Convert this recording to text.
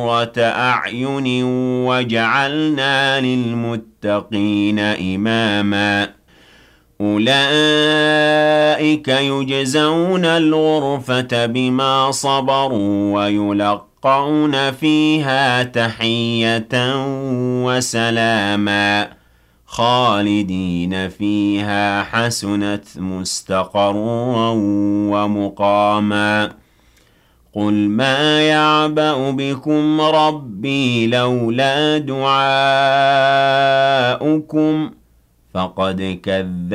قرة أعين وجعلنا للمتقين إماما أولئك يجزون الغرفة بما صبروا ويلقون فيها تحية وسلاما خالدين فيها حسنت مستقرا ومقاما قل ما يعبأ بكم ربي لولا دعاؤكم فقد كذب